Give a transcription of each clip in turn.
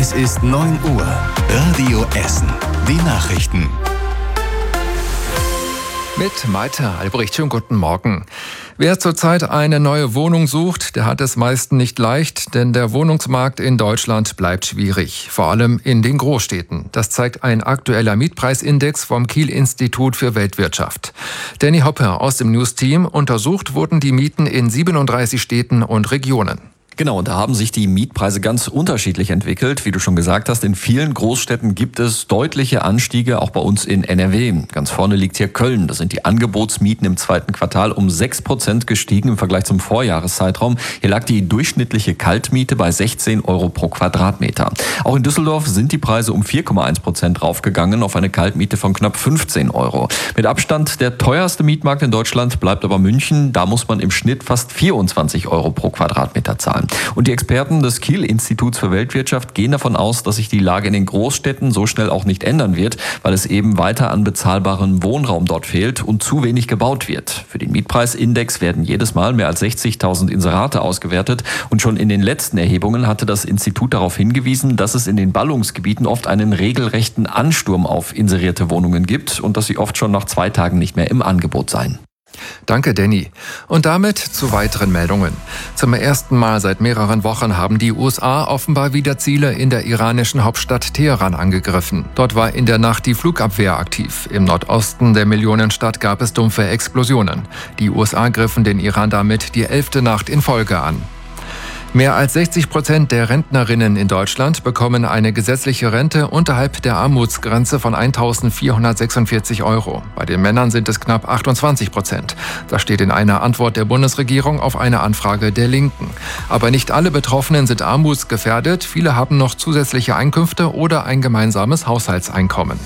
Es ist 9 Uhr. Radio Essen. Die Nachrichten. Mit Malte Albrecht. Schönen guten Morgen. Wer zurzeit eine neue Wohnung sucht, der hat es meist nicht leicht, denn der Wohnungsmarkt in Deutschland bleibt schwierig, vor allem in den Großstädten. Das zeigt ein aktueller Mietpreisindex vom Kiel-Institut für Weltwirtschaft. Danny Hoppe aus dem News-Team: Untersucht wurden die Mieten in 37 Städten und Regionen. Genau, und da haben sich die Mietpreise ganz unterschiedlich entwickelt. Wie du schon gesagt hast, in vielen Großstädten gibt es deutliche Anstiege, auch bei uns in NRW. Ganz vorne liegt hier Köln. Da sind die Angebotsmieten im zweiten Quartal um 6% gestiegen im Vergleich zum Vorjahreszeitraum. Hier lag die durchschnittliche Kaltmiete bei 16 Euro pro Quadratmeter. Auch in Düsseldorf sind die Preise um 4,1% raufgegangen auf eine Kaltmiete von knapp 15 Euro. Mit Abstand der teuerste Mietmarkt in Deutschland bleibt aber München. Da muss man im Schnitt fast 24 Euro pro Quadratmeter zahlen. Und die Experten des Kiel-Instituts für Weltwirtschaft gehen davon aus, dass sich die Lage in den Großstädten so schnell auch nicht ändern wird, weil es eben weiter an bezahlbarem Wohnraum dort fehlt und zu wenig gebaut wird. Für den Mietpreisindex werden jedes Mal mehr als 60.000 Inserate ausgewertet. Und schon in den letzten Erhebungen hatte das Institut darauf hingewiesen, dass es in den Ballungsgebieten oft einen regelrechten Ansturm auf inserierte Wohnungen gibt und dass sie oft schon nach 2 Tagen nicht mehr im Angebot seien. Danke, Danny. Und damit zu weiteren Meldungen. Zum ersten Mal seit mehreren Wochen haben die USA offenbar wieder Ziele in der iranischen Hauptstadt Teheran angegriffen. Dort war in der Nacht die Flugabwehr aktiv. Im Nordosten der Millionenstadt gab es dumpfe Explosionen. Die USA griffen den Iran damit die 11. Nacht in Folge an. Mehr als 60% der Rentnerinnen in Deutschland bekommen eine gesetzliche Rente unterhalb der Armutsgrenze von 1.446 Euro. Bei den Männern sind es knapp 28%. Das steht in einer Antwort der Bundesregierung auf eine Anfrage der Linken. Aber nicht alle Betroffenen sind armutsgefährdet. Viele haben noch zusätzliche Einkünfte oder ein gemeinsames Haushaltseinkommen.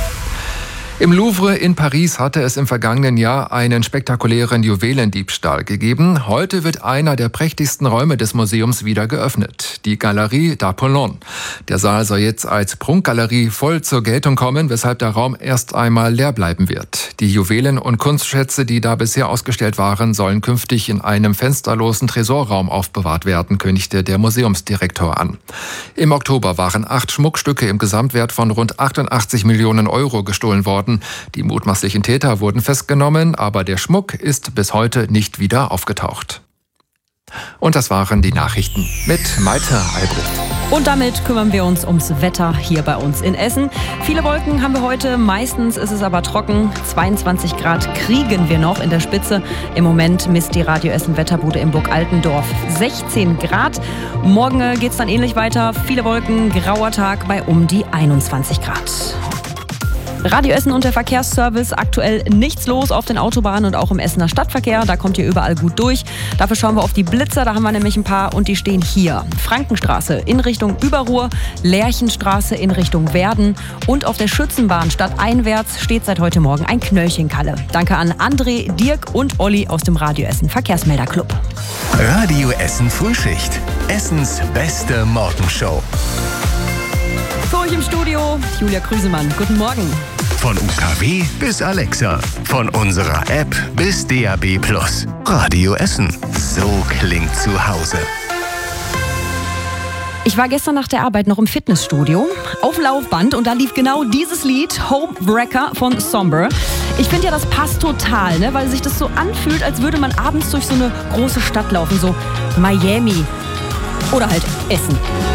Im Louvre in Paris hatte es im vergangenen Jahr einen spektakulären Juwelendiebstahl gegeben. Heute wird einer der prächtigsten Räume des Museums wieder geöffnet, die Galerie d'Apollon. Der Saal soll jetzt als Prunkgalerie voll zur Geltung kommen, weshalb der Raum erst einmal leer bleiben wird. Die Juwelen und Kunstschätze, die da bisher ausgestellt waren, sollen künftig in einem fensterlosen Tresorraum aufbewahrt werden, kündigte der Museumsdirektor an. Im Oktober waren 8 Schmuckstücke im Gesamtwert von rund 88 Millionen Euro gestohlen worden. Die mutmaßlichen Täter wurden festgenommen, aber der Schmuck ist bis heute nicht wieder aufgetaucht. Und das waren die Nachrichten mit Malte Albrecht. Und damit kümmern wir uns ums Wetter hier bei uns in Essen. Viele Wolken haben wir heute, meistens ist es aber trocken. 22 Grad kriegen wir noch in der Spitze. Im Moment misst die Radio Essen Wetterbude in Burg Altendorf 16 Grad. Morgen geht's dann ähnlich weiter. Viele Wolken, grauer Tag bei um die 21 Grad. Radio Essen und der Verkehrsservice. Aktuell nichts los auf den Autobahnen und auch im Essener Stadtverkehr. Da kommt ihr überall gut durch. Dafür schauen wir auf die Blitzer. Da haben wir nämlich ein paar und die stehen hier. Frankenstraße in Richtung Überruhr, Lerchenstraße in Richtung Werden und auf der Schützenbahn stadteinwärts steht seit heute Morgen ein Knöllchenkalle. Danke an André, Dirk und Olli aus dem Radio Essen Verkehrsmelderclub. Radio Essen Frühschicht. Essens beste Morgenshow. Für euch im Studio Julia Krüsemann. Guten Morgen. Von UKW bis Alexa. Von unserer App bis DAB+. Radio Essen. So klingt zu Hause. Ich war gestern nach der Arbeit noch im Fitnessstudio auf Laufband und da lief genau dieses Lied, Homewrecker von Somber. Ich finde ja, das passt total, ne? Weil sich das so anfühlt, als würde man abends durch so eine große Stadt laufen, so Miami oder halt Essen.